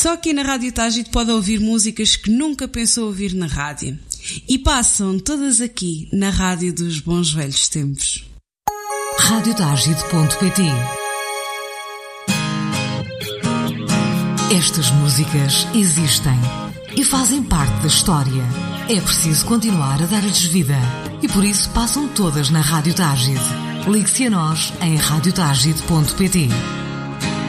Só aqui na Rádio Tágide pode ouvir músicas que nunca pensou ouvir na rádio. E passam todas aqui na Rádio dos Bons Velhos Tempos. Radiotágide.pt. Estas músicas existem e fazem parte da história. É preciso continuar a dar-lhes vida e por isso passam todas na Rádio Tágide. Ligue-se a nós em radiotágide.pt.